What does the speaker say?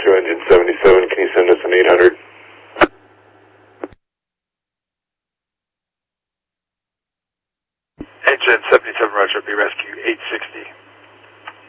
rescue engine 77, can you send us an 800? Engine 77, roger, be rescue 860.